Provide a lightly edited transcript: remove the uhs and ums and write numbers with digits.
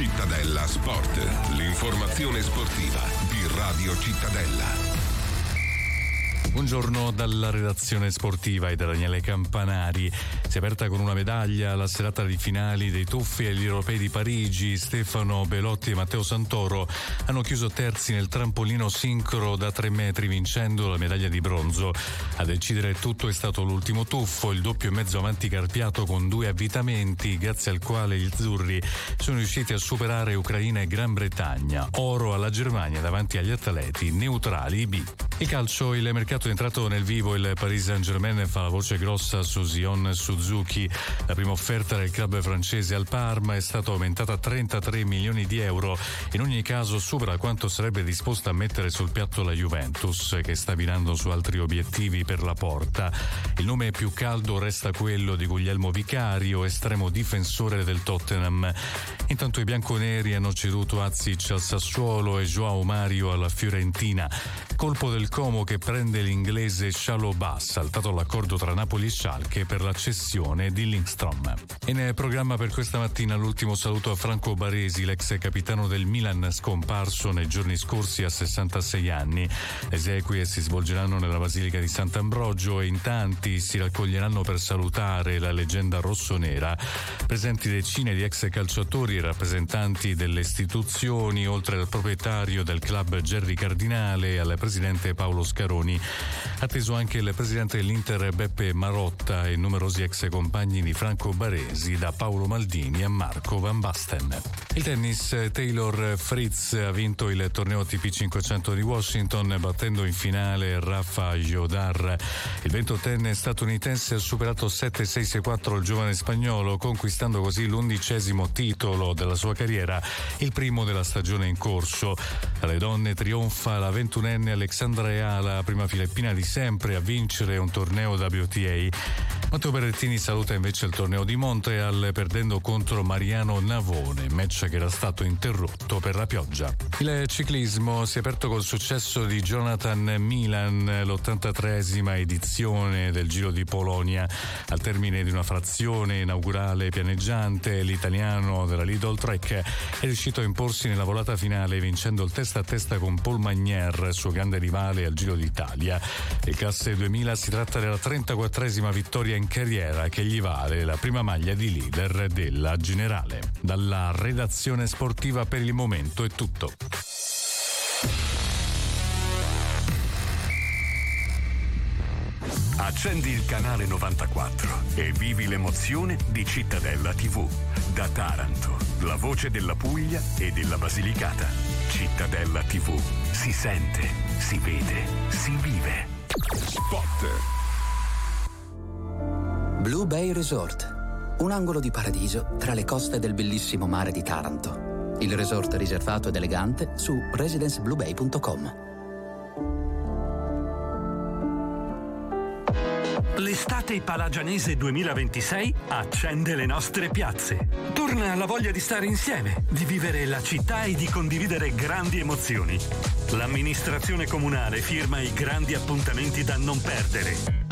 Cittadella Sport, l'informazione sportiva di Radio Cittadella. Buongiorno dalla redazione sportiva e da Daniele Campanari. Si è aperta con una medaglia la serata di finali dei tuffi agli europei di Parigi. Stefano Belotti e Matteo Santoro hanno chiuso terzi nel trampolino sincro da 3 metri, vincendo la medaglia di bronzo. A decidere tutto è stato l'ultimo tuffo, il doppio e mezzo avanti carpiato con 2 avvitamenti, grazie al quale gli azzurri sono riusciti a superare Ucraina e Gran Bretagna. Oro alla Germania davanti agli atleti neutrali B. Il calcio, il mercato è entrato nel vivo, il Paris Saint-Germain fa la voce grossa su Zion Suzuki. La prima offerta del club francese al Parma è stata aumentata a 33 milioni di euro. In ogni caso supera quanto sarebbe disposta a mettere sul piatto la Juventus, che sta virando su altri obiettivi per la porta. Il nome più caldo resta quello di Guglielmo Vicario, estremo difensore del Tottenham. Intanto i bianconeri hanno ceduto Azic al Sassuolo e Joao Mario alla Fiorentina. Colpo del Como che prende l'inglese Chalobah, saltato l'accordo tra Napoli e Schalke per la cessione di Lindstrom. In programma per questa mattina l'ultimo saluto a Franco Baresi, l'ex capitano del Milan scomparso nei giorni scorsi a 66 anni. Le esequie si svolgeranno nella Basilica di Sant'Ambrogio e in tanti si raccoglieranno per salutare la leggenda rossonera. Presenti decine di ex calciatori e rappresentanti delle istituzioni, oltre al proprietario del club Gerry Cardinale e al presidente Paolo Scaroni. Atteso anche il presidente dell'Inter Beppe Marotta e numerosi ex compagni di Franco Baresi, da Paolo Maldini a Marco Van Basten. Il tennis, Taylor Fritz ha vinto il torneo ATP 500 di Washington battendo in finale Rafa Jodar. Il 28enne statunitense ha superato 7-6-6-4 il giovane spagnolo, conquistando così l'11° titolo della sua carriera, il primo della stagione in corso. Alle donne trionfa la 21enne Alexandra Eala, prima filippina di sempre a vincere un torneo WTA. Matteo Berrettini saluta invece il torneo di Montreal perdendo contro Mariano Navone, match che era stato interrotto per la pioggia. Il ciclismo si è aperto col successo di Jonathan Milan, l'83esima edizione del Giro di Polonia. Al termine di una frazione inaugurale pianeggiante, l'italiano della Lidl Trek è riuscito a imporsi nella volata finale vincendo il testa a testa con Paul Magnier, suo grande rivale al Giro d'Italia. Il classe 2000 si tratta della 34esima vittoria in carriera che gli vale la prima maglia di leader della generale. Dalla redazione sportiva per il momento è tutto. Accendi il canale 94 e vivi l'emozione di Cittadella TV. Da Taranto, la voce della Puglia e della Basilicata. Cittadella TV. Si sente, si vede, si vive. Spot. Blue Bay Resort, un angolo di paradiso tra le coste del bellissimo mare di Taranto. Il resort riservato ed elegante su residencebluebay.com. L'estate palagianese 2026 accende le nostre piazze. Torna la voglia di stare insieme, di vivere la città e di condividere grandi emozioni. L'amministrazione comunale firma i grandi appuntamenti da non perdere.